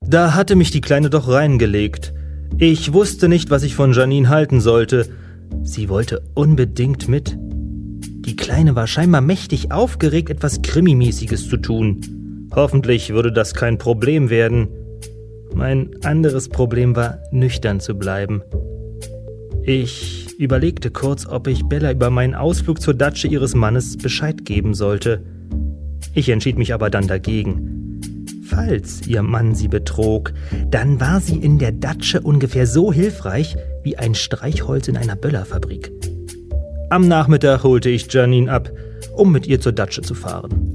Da hatte mich die Kleine doch reingelegt. Ich wusste nicht, was ich von Janine halten sollte. Sie wollte unbedingt mit. Die Kleine war scheinbar mächtig aufgeregt, etwas Krimimäßiges zu tun. Hoffentlich würde das kein Problem werden. Mein anderes Problem war, nüchtern zu bleiben. Ich überlegte kurz, ob ich Bella über meinen Ausflug zur Datsche ihres Mannes Bescheid geben sollte. Ich entschied mich aber dann dagegen. Falls ihr Mann sie betrog, dann war sie in der Datsche ungefähr so hilfreich wie ein Streichholz in einer Böllerfabrik. Am Nachmittag holte ich Janine ab, um mit ihr zur Datsche zu fahren.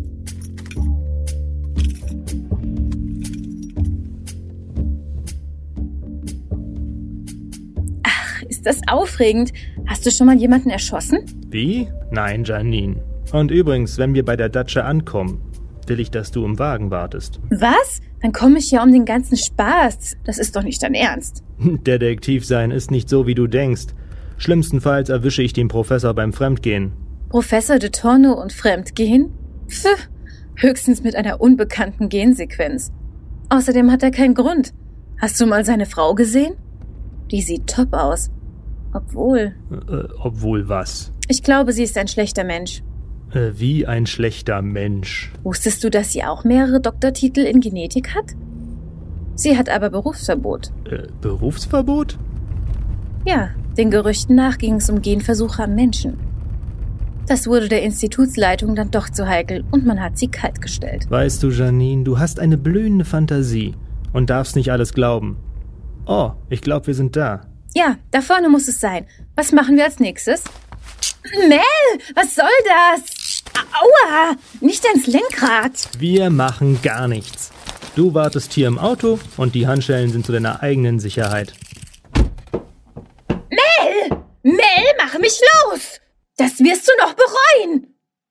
Ist das aufregend? Hast du schon mal jemanden erschossen? Wie? Nein, Janine. Und übrigens, wenn wir bei der Datsche ankommen, will ich, dass du im Wagen wartest. Was? Dann komme ich ja um den ganzen Spaß. Das ist doch nicht dein Ernst. Detektiv sein ist nicht so, wie du denkst. Schlimmstenfalls erwische ich den Professor beim Fremdgehen. Professor de Torno und Fremdgehen? Pff, höchstens mit einer unbekannten Gensequenz. Außerdem hat er keinen Grund. Hast du mal seine Frau gesehen? Die sieht top aus. Obwohl... Obwohl was? Ich glaube, sie ist ein schlechter Mensch. Wie ein schlechter Mensch. Wusstest du, dass sie auch mehrere Doktortitel in Genetik hat? Sie hat aber Berufsverbot. Berufsverbot? Ja, den Gerüchten nach ging es um Genversuche am Menschen. Das wurde der Institutsleitung dann doch zu heikel und man hat sie kaltgestellt. Weißt du, Janine, du hast eine blühende Fantasie und darfst nicht alles glauben. Oh, ich glaube, wir sind da. Ja, da vorne muss es sein. Was machen wir als nächstes? Mel, was soll das? Aua, nicht ans Lenkrad. Wir machen gar nichts. Du wartest hier im Auto und die Handschellen sind zu deiner eigenen Sicherheit. Mel, mach mich los. Das wirst du noch bereuen.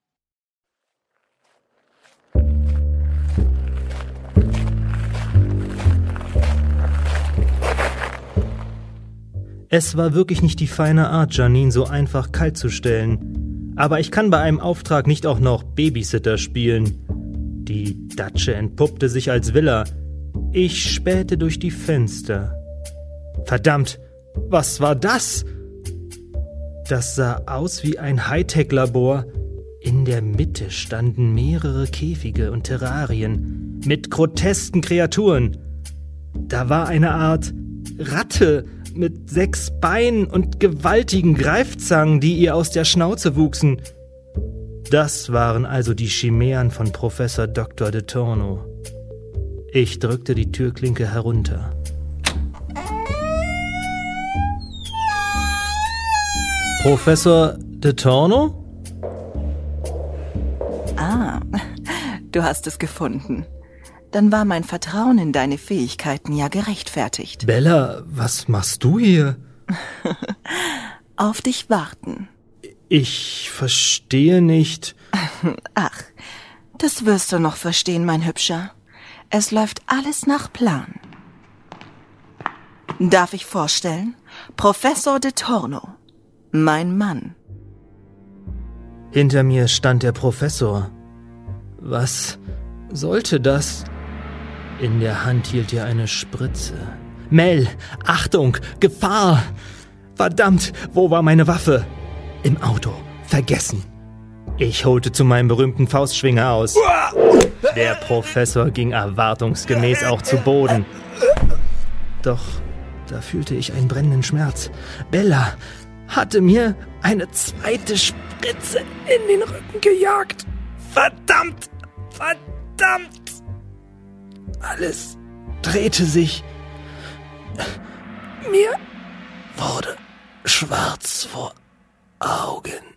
Es war wirklich nicht die feine Art, Janine so einfach kalt zu stellen. Aber ich kann bei einem Auftrag nicht auch noch Babysitter spielen. Die Datsche entpuppte sich als Villa. Ich spähte durch die Fenster. Verdammt, was war das? Das sah aus wie ein Hightech-Labor. In der Mitte standen mehrere Käfige und Terrarien mit grotesken Kreaturen. Da war eine Art Ratte mit 6 Beinen und gewaltigen Greifzangen, die ihr aus der Schnauze wuchsen. Das waren also die Chimären von Professor Dr. de Torno. Ich drückte die Türklinke herunter. Professor de Torno? Ah, du hast es gefunden. Dann war mein Vertrauen in deine Fähigkeiten ja gerechtfertigt. Bella, was machst du hier? Auf dich warten. Ich verstehe nicht. Ach, das wirst du noch verstehen, mein Hübscher. Es läuft alles nach Plan. Darf ich vorstellen? Professor de Torno, mein Mann. Hinter mir stand der Professor. Was sollte das? In der Hand hielt er eine Spritze. Mel, Achtung, Gefahr! Verdammt, wo war meine Waffe? Im Auto, vergessen. Ich holte zu meinem berühmten Faustschwinger aus. Der Professor ging erwartungsgemäß auch zu Boden. Doch da fühlte ich einen brennenden Schmerz. Bella hatte mir eine zweite Spritze in den Rücken gejagt. Verdammt! Verdammt! Alles drehte sich. Mir wurde schwarz vor Augen.